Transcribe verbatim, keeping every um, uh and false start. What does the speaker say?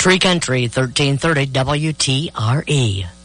Tree Country, thirteen thirty W T R E.